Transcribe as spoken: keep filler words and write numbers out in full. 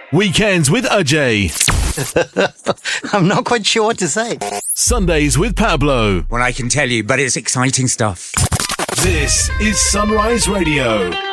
Weekends with Ajay. I'm not quite sure what to say. Sundays with Pablo. Well, I can tell you, but it's exciting stuff. This is Sunrise Radio.